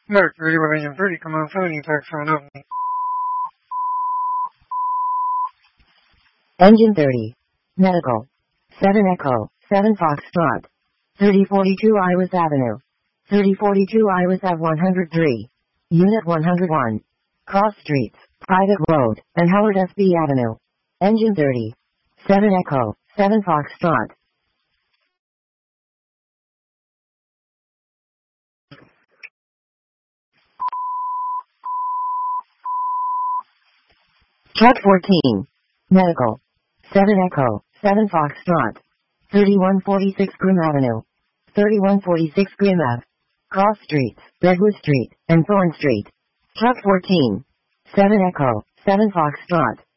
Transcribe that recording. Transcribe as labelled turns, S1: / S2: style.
S1: Look, 31 and 30, come on, 70, tax on up.
S2: Engine 30. Medical. 7 Echo, 7 Foxtrot. 3042 Iwas Avenue. 3042 Iwas Ave 103. Unit 101. Cross Streets, Private Road, and Howard S.B. Avenue. Engine 30. 7 Echo, 7 Foxtrot. Truck 14. Medical. 7 Echo, 7 Foxtrot. 3146 Grimm Avenue. 3146 Grimm Ave. Cross Streets, Redwood Street, and Thorn Street. Truck 14. 7 Echo, 7 Foxtrot.